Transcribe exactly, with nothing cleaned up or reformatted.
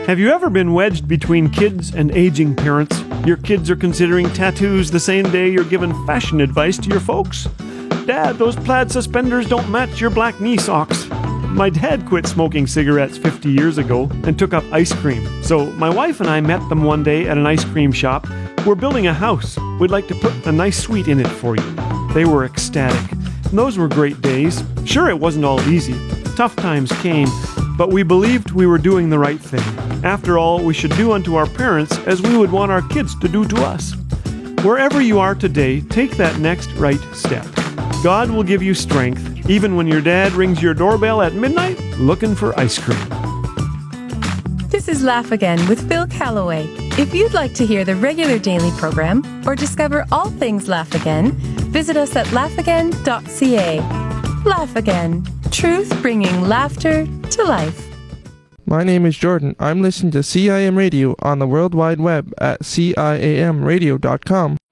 Have you ever been wedged between kids and aging parents? Your kids are considering tattoos the same day you're giving fashion advice to your folks. Dad, those plaid suspenders don't match your black knee socks. My dad quit smoking cigarettes fifty years ago and took up ice cream. So my wife and I met them one day at an ice cream shop. We're building a house. We'd like to put a nice suite in it for you. They were ecstatic. And those were great days. Sure, it wasn't all easy. Tough times came, but we believed we were doing the right thing. After all, we should do unto our parents as we would want our kids to do to us. Wherever you are today, take that next right step. God will give you strength, even when your dad rings your doorbell at midnight looking for ice cream. This is Laugh Again with Phil Callaway. If you'd like to hear the regular daily program or discover all things Laugh Again, visit us at laugh again dot c a. Laugh Again. Truth bringing laughter to life. My name is Jordan. I'm listening to C I M Radio on the World Wide Web at C I A M radio dot com.